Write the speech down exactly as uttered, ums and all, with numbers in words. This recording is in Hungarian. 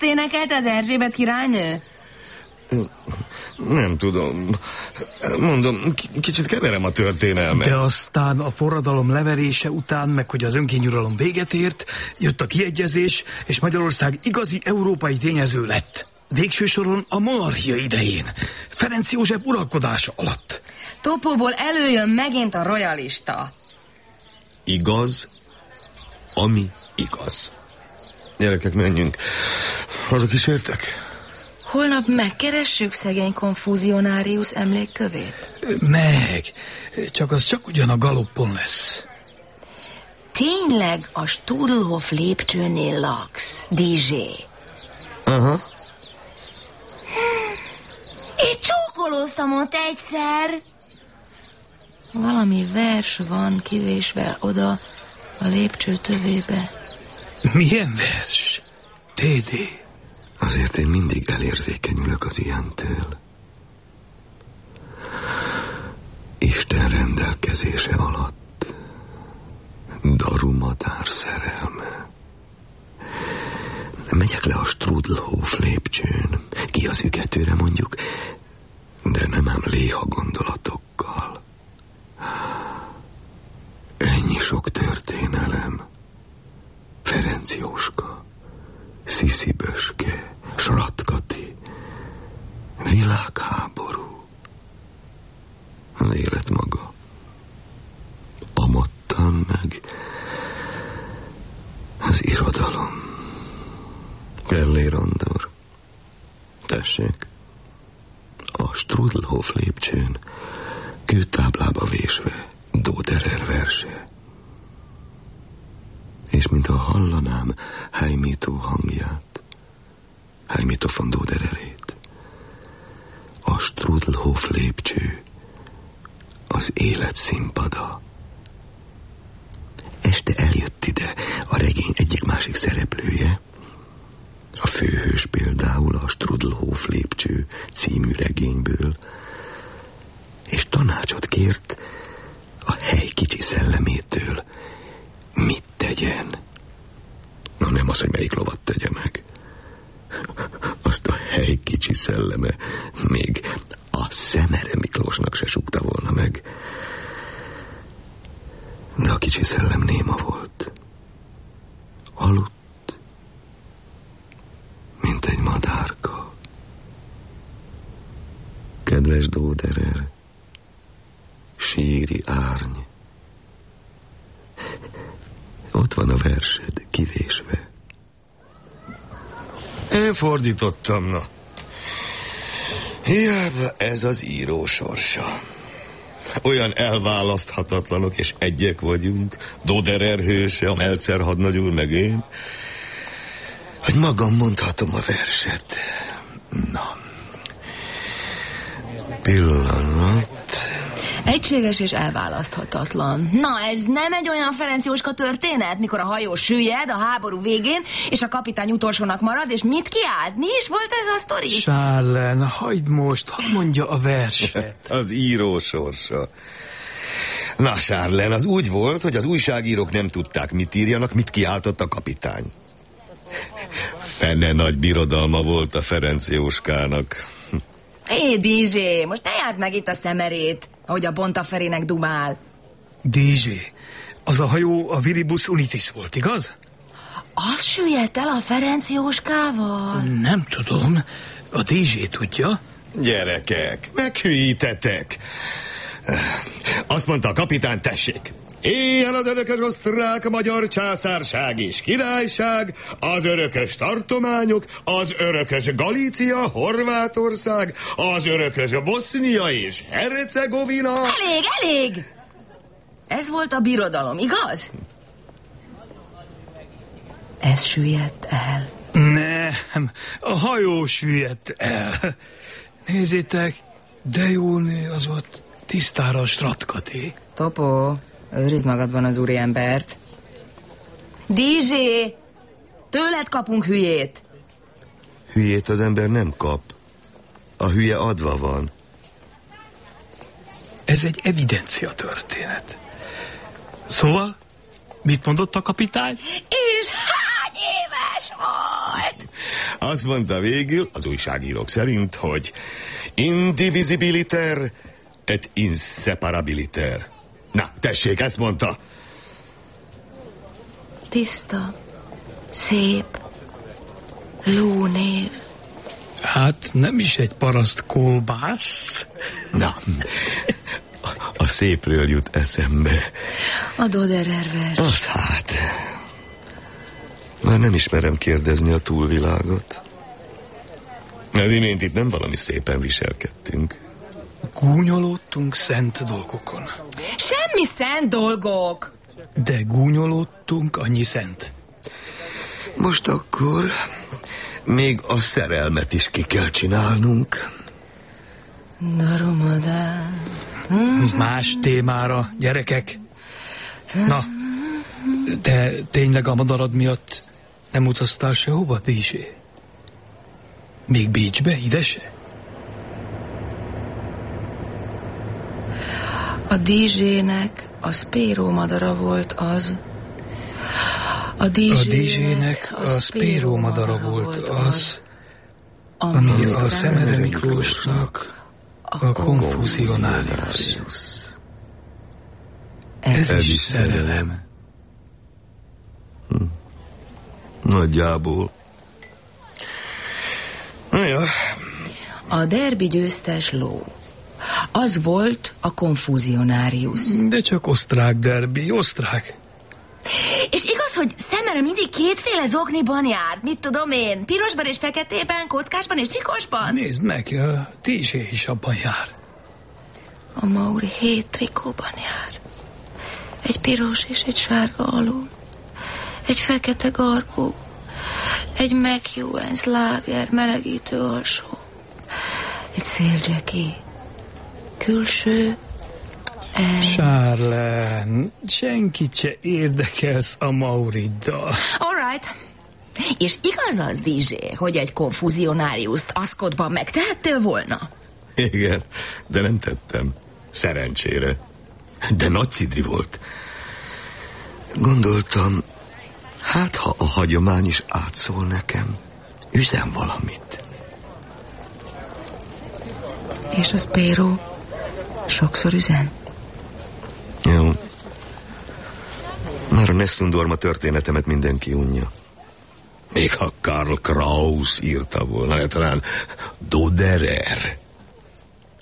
énekelte az Erzsébet királynő? Nem tudom. Mondom, kicsit keverem a történelmet. De aztán a forradalom leverése után, meg hogy az önkényuralom véget ért, jött a kiegyezés, és Magyarország igazi európai tényező lett. Végső soron a monarchia idején, Ferenc József uralkodása alatt. Topóból előjön megint a royalista. Igaz, ami igaz. Gyerekek, menjünk. Azok is értek? Holnap megkeressük szegény konfúzionárius emlékkövét? Meg, csak az csak ugyan a galoppon lesz. Tényleg a Strudelhof lépcsőnél laksz, dé zsé? Aha. Én csókolóztam ott egyszer. Valami vers van kivésve oda a lépcső tövébe. Milyen vers? Tédé. Azért én mindig elérzékenyülök az ilyentől. Isten rendelkezése alatt darumadár szerelme. Megyek le a Strudelhof lépcsőn, ki az ügetőre mondjuk, de nem ám léha gondolatokkal. Ennyi sok történelem. Ferenc Jóska, Sziszi Böske, Sratkati, világháború, az élet maga, amottan meg az irodalom. Kellér Andor, tessék, a Strudelhof lépcsőn kőtáblába vésve Doderer verse. És mintha hallanám Heimito hangját, Heimito von Dodererét. A Strudelhof lépcső az élet színpada. Este eljött ide a regény egyik-másik szereplője, a főhős például a Strudelhof lépcső című regényből, és tanácsot kért a hely kicsi szellemétől, mit tegyen. Na nem az, hogy melyik lovat tegye meg. Azt a hely kicsi szelleme még a Szemere Miklósnak se súgta volna meg. De a kicsi szellem néma volt. Aludt, mint egy madárka. Kedves Doderer, síri árny, ott van a versed, kivésve. Én fordítottam, na. Hiába ez az író sorsa. Olyan elválaszthatatlanok és egyek vagyunk, Doderer hőse, a Meltzer hadnagyúr meg én, hogy magam mondhatom a verset. Na. Pillanat. Egységes és elválaszthatatlan. Na, ez nem egy olyan Ferenc Jóska történet, mikor a hajó süllyed a háború végén, és a kapitány utolsónak marad, és mit kiált? Mi is volt ez a sztori? Charlen, hagyd most, ha mondja a verset. Az író sorsa. Na, Charlen, az úgy volt, hogy az újságírók nem tudták, mit írjanak, mit kiáltott a kapitány. Fene nagy birodalma volt a Ferenc Jóskának. Hé, dé zsé, most ne játszd meg itt a szemerét, ahogy a Bontaferének dumál. dé zsé, az a hajó a Viribus Unitis volt, igaz? Az süllyedt el a Ferenc Jóskával? Nem tudom, a dé zsé tudja. Gyerekek, meghülyítetek. Azt mondta a kapitány, tessék, éljen az örökös osztrák-magyar császárság és királyság, az örökös tartományok, az örökös Galícia, Horvátország, az örökös Bosznia és Hercegovina. Elég, elég! Ez volt a birodalom, igaz? Ez süllyedt el. Nem, a hajó süllyedt el. Nézzétek, de jó nő az ott, tisztára a Stratkati. Topó, őrizd magadban az úriembert. dé zsé, tőled kapunk hülyét. Hülyét az ember nem kap. A hülye adva van. Ez egy evidencia történet. Szóval, mit mondott a kapitány? És hány éves volt? Azt mondta végül, az újságírók szerint, hogy indivisibiliter et inseparabiliter. Na, tessék, ezt mondta. Tiszta, szép, lónév. Hát nem is egy paraszt kolbász. Na, a, a szépről jut eszembe. A Doderer vers. Az hát. Már nem ismerem kérdezni a túlvilágot. Az imént itt nem valami szépen viselkedtünk. Gúnyolódtunk szent dolgokon. Semmi szent dolgok. De gúnyolódtunk, annyi szent. Most akkor még a szerelmet is ki kell csinálnunk. Darumadán. Más témára, gyerekek. Na, te tényleg a madarad miatt nem utaztál sehova, Dízsé? Még Bécsbe, ide se? A Dízsének a Spéró madara volt az. A Dízsének a Spéró madara volt az, ami a Szemere Miklósnak a konfúzionárius. Ez, Ez is szerelem. Hm. Nagyjából. Na ja. A derbi győztes ló. Az volt a konfúzionárius. De csak osztrák derbi, osztrák. És igaz, hogy Szemere mindig kétféle zokniban járt, mit tudom én, pirosban és feketében, kockásban és csikosban? Nézd meg, a Dízsé is abban jár. A Mauri hét trikóban jár. Egy piros és egy sárga alul. Egy fekete garbó. Egy McEwen's láger melegítő alsó. Egy széldzseki. Külső. Egy... Charlene, senkit se érdekelsz a Mauriddal. All right. És igaz az, Dízsé, hogy egy konfúzionáriuszt Ascotban megtehettél volna? Igen, de nem tettem. Szerencsére. De nagy cidri volt. Gondoltam, hát ha a hagyomány is átszól nekem, üzen valamit. És az Spéró sokszor üzen? Jó. Már a Nessundorma történetemet mindenki unja. Még ha Karl Kraus írta volna, talán Doderer.